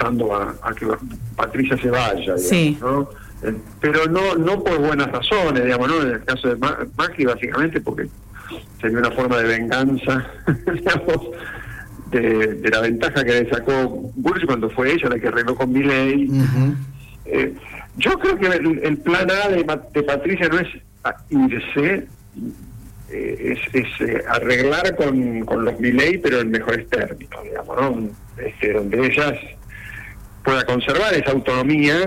empujando a que Patricia se vaya, digamos, sí, ¿no? Pero no por buenas razones, digamos, ¿no? En el caso de Macri, básicamente porque sería una forma de venganza, digamos, de la ventaja que le sacó Bullrich cuando fue ella la que arregló con Milei. Yo creo que el plan A de Patricia no es irse, es arreglar con los Milei, pero en mejores términos, digamos, ¿no? Donde ella pueda conservar esa autonomía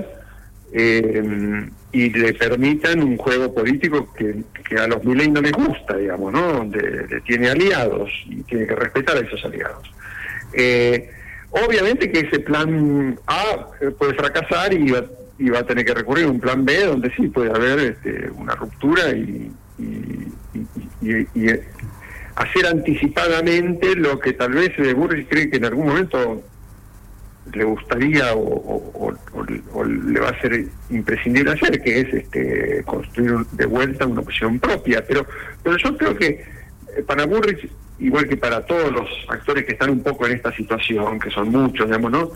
y le permitan un juego político que a los Milei no les gusta, digamos, ¿no? Donde tiene aliados y tiene que respetar a esos aliados. Obviamente que ese plan A puede fracasar y va a tener que recurrir a un plan B donde sí puede haber una ruptura y hacer anticipadamente lo que tal vez Bullrich cree que en algún momento le gustaría o le va a ser imprescindible hacer, que es construir de vuelta una opción propia. Pero yo creo que para Bullrich, igual que para todos los actores que están un poco en esta situación, que son muchos, digamos, ¿no?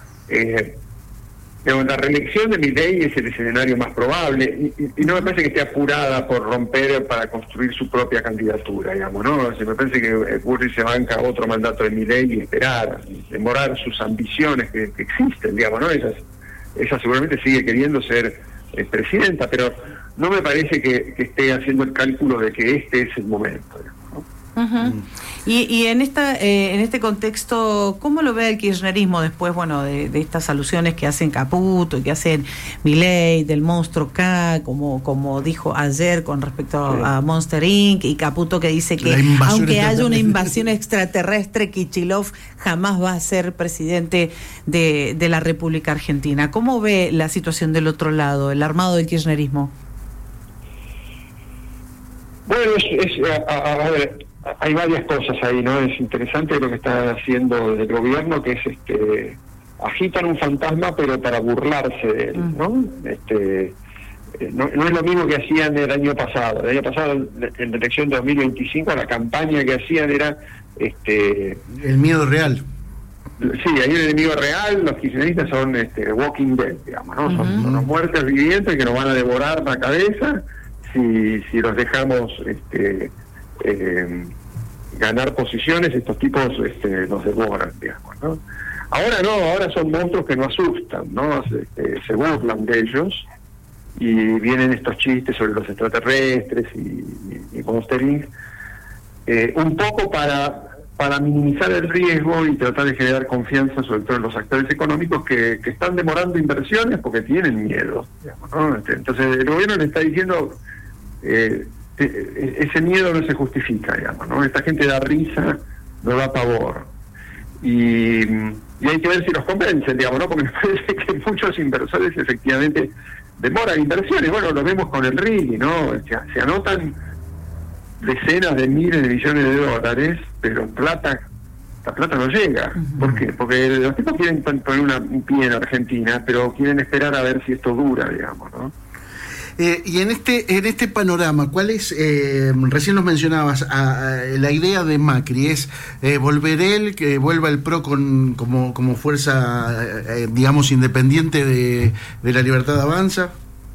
La reelección de Milei es el escenario más probable y no me parece que esté apurada por romper para construir su propia candidatura, digamos, ¿no? Me parece que Bullrich se banca otro mandato de Milei y esperar, demorar sus ambiciones que existen, digamos, ¿no? Ella seguramente sigue queriendo ser presidenta, pero no me parece que esté haciendo el cálculo de que este es el momento, digamos, ¿no? Uh-huh. Y en este contexto, ¿cómo lo ve el kirchnerismo después, bueno, de estas alusiones que hacen Caputo y que hacen Milei del monstruo K, como dijo ayer con respecto a Monster Inc., y Caputo que dice que aunque haya una invasión extraterrestre, Kicillof jamás va a ser presidente de la República Argentina? ¿Cómo ve la situación del otro lado, el armado del kirchnerismo? Bueno, a ver, hay varias cosas ahí, ¿no? Es interesante lo que está haciendo desde el gobierno, que es agitan un fantasma pero para burlarse de él, ¿no? No es lo mismo que hacían el año pasado. El año pasado, en la elección de 2025, la campaña que hacían era el miedo real. Sí, hay un enemigo real. Los kirchneristas son Walking Dead, digamos, ¿no? Son unos muertos vivientes que nos van a devorar la cabeza si los dejamos ganar posiciones. Estos tipos nos devoran, digamos, ¿no? Ahora no, ahora son monstruos que no asustan, ¿no? Se burlan de ellos y vienen estos chistes sobre los extraterrestres y Monster Inc. Un poco para minimizar el riesgo y tratar de generar confianza, sobre todo en los actores económicos que están demorando inversiones porque tienen miedo, digamos, ¿no? Entonces el gobierno le está diciendo ese miedo no se justifica, digamos, ¿no? Esta gente da risa, no da pavor. Y hay que ver si los convencen, digamos, ¿no? Porque me parece que muchos inversores efectivamente demoran inversiones. Bueno, lo vemos con el RIGI, ¿no? Se anotan decenas de miles de millones de dólares, pero la plata no llega. ¿Por qué? Porque los tipos quieren poner un pie en Argentina, pero quieren esperar a ver si esto dura, digamos, ¿no? Y en este panorama, ¿cuál es, recién nos mencionabas, la idea de Macri es volver él, que vuelva el PRO como fuerza, digamos, independiente de la Libertad Avanza?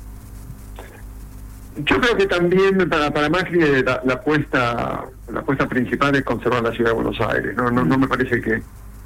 Yo creo que también para Macri la apuesta principal es conservar la ciudad de Buenos Aires. No me parece que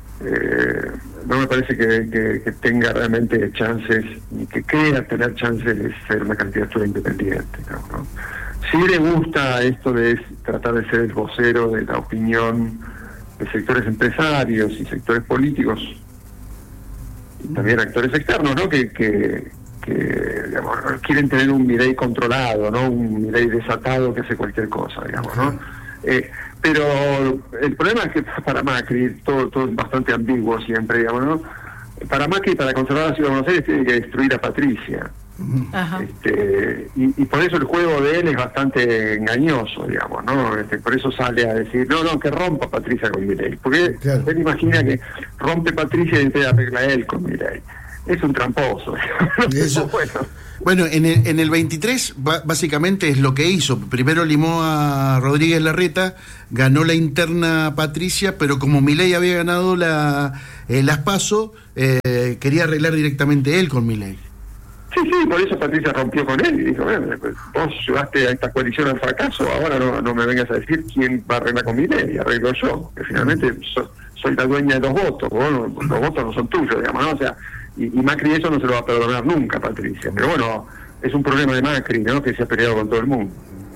que tenga realmente chances, ni que crea tener chances de ser una candidatura independiente, ¿no? Sí le gusta esto de tratar de ser el vocero de la opinión de sectores empresarios y sectores políticos y también actores externos, ¿no? Que digamos, quieren tener un Milei controlado, ¿no? Un Milei desatado que hace cualquier cosa, digamos, ¿no? Pero el problema es que para Macri todo es bastante ambiguo siempre, digamos, ¿no? Para Macri, para conservar la ciudad de Buenos Aires, tiene que destruir a Patricia. Ajá. Y por eso el juego de él es bastante engañoso, digamos, ¿no? Por eso sale a decir, no, que rompa Patricia con Milei. Porque claro, él imagina que rompe Patricia y entonces arregla él con Milei. Es un tramposo. Eso. Bueno, en el 23 básicamente es lo que hizo. Primero limó a Rodríguez Larreta, ganó la interna Patricia, pero como Milei había ganado la las PASO, quería arreglar directamente él con Milei. Sí, por eso Patricia rompió con él y dijo, bueno, vos llevaste a esta coalición al fracaso, ahora no me vengas a decir quién va a arreglar con Milei, arreglo yo, que finalmente soy la dueña de los votos, los votos no son tuyos, digamos, ¿no? O sea, y Macri eso no se lo va a perdonar nunca, Patricia, pero bueno, es un problema de Macri, ¿no?, que se ha peleado con todo el mundo.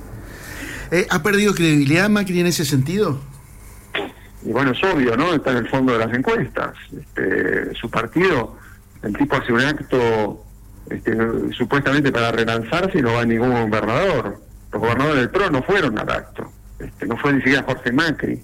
¿Ha perdido credibilidad Macri en ese sentido? Y bueno, es obvio, ¿no?, está en el fondo de las encuestas, su partido, el tipo hace un acto supuestamente para relanzarse y no va ningún gobernador. Los gobernadores del PRO no fueron al acto, no fue ni siquiera Jorge Macri.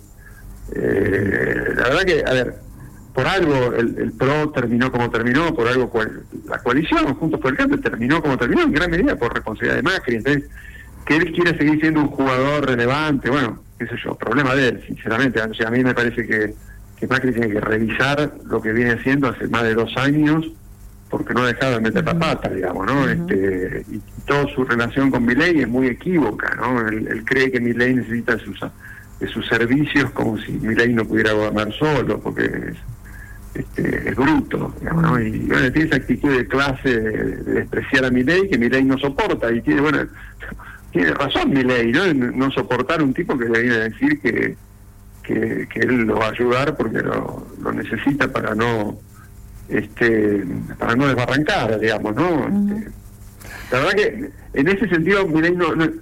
La verdad que, a ver, por algo el PRO terminó como terminó, por algo la coalición Juntos por el Cambio terminó como terminó, en gran medida por responsabilidad de Macri. Entonces, que él quiere seguir siendo un jugador relevante, bueno, qué sé yo, problema de él, sinceramente. O sea, a mí me parece que Macri tiene que revisar lo que viene haciendo hace más de 2 años, porque no ha dejado de meter la pata, digamos, ¿no? Y toda su relación con Milei es muy equívoca, ¿no? Él cree que Milei necesita de sus servicios como si Milei no pudiera gobernar solo, porque es bruto, digamos, ¿no? Y bueno, tiene esa actitud de clase de despreciar a Milei, que Milei no soporta, y tiene razón Milei, ¿no? No soportar un tipo que le viene a decir que él lo va a ayudar porque lo necesita para no desbarrancar, digamos, ¿no? La verdad que en ese sentido Milei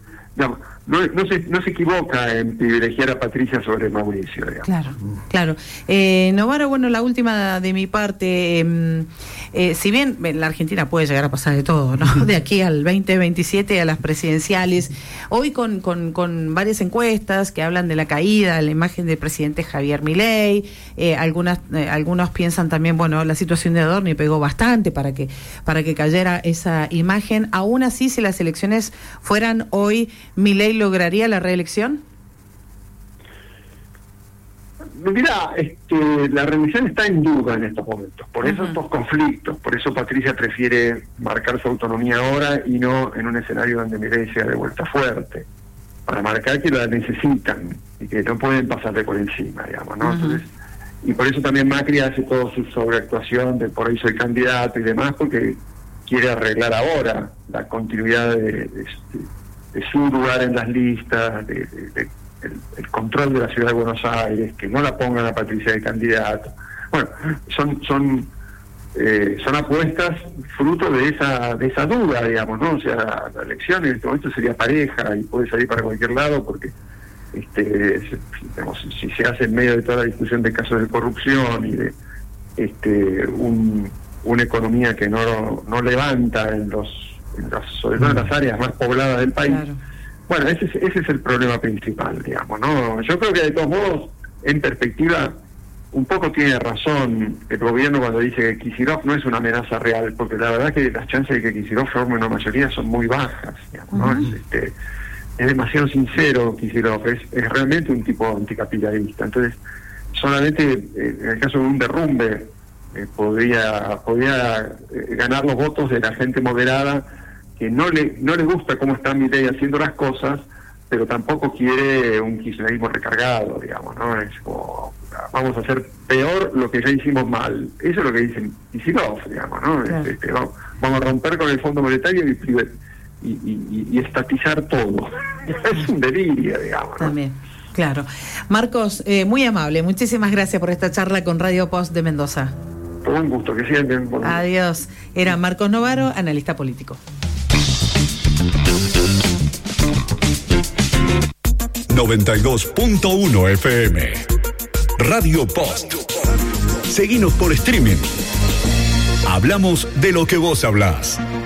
no se equivoca en privilegiar a Patricia sobre Mauricio, digamos. Claro. Novaro, bueno, la última de mi parte, si bien la Argentina puede llegar a pasar de todo, ¿no? De aquí al 2027, a las presidenciales, hoy con varias encuestas que hablan de la caída de la imagen del presidente Javier Milei, algunos piensan también, bueno, la situación de Adorni pegó bastante para que cayera esa imagen. Aún así, si las elecciones fueran hoy, ¿Milei lograría la reelección? Mirá, la reelección está en duda en estos momentos, por eso estos conflictos, por eso Patricia prefiere marcar su autonomía ahora y no en un escenario donde Milei sea de vuelta fuerte, para marcar que la necesitan y que no pueden pasarle por encima, digamos, ¿no? Entonces, y por eso también Macri hace toda su sobreactuación de por ahí soy candidato y demás, porque quiere arreglar ahora la continuidad de su lugar en las listas, el control de la ciudad de Buenos Aires, que no la pongan a Patricia de candidato. Bueno, son apuestas fruto de esa duda, digamos, ¿no? O sea, la elección en este momento sería pareja y puede salir para cualquier lado porque si se hace en medio de toda la discusión de casos de corrupción y de una economía que no levanta sobre todo en las áreas más pobladas del país. Claro. Bueno, ese es el problema principal, digamos, ¿no? Yo creo que de todos modos, en perspectiva, un poco tiene razón el gobierno cuando dice que Kicillof no es una amenaza real, porque la verdad que las chances de que Kicillof forme una mayoría son muy bajas, digamos, ¿no? Es demasiado sincero Kicillof, es realmente un tipo anticapitalista. Entonces, solamente en el caso de un derrumbe podría ganar los votos de la gente moderada que no le gusta cómo está Milei haciendo las cosas, pero tampoco quiere un kirchnerismo recargado, digamos, ¿no? Es como, vamos a hacer peor lo que ya hicimos mal. Eso es lo que dicen Kicillof, digamos, ¿no? Claro. Vamos a romper con el Fondo Monetario y estatizar todo. Es un delirio, digamos, ¿no? También. Claro. Marcos, muy amable. Muchísimas gracias por esta charla con Radio Post de Mendoza. Todo un gusto, que sigan bien. Adiós. Era Marcos Novaro, analista político. 92.1 FM Radio Post. Seguinos por streaming. Hablamos de lo que vos hablás.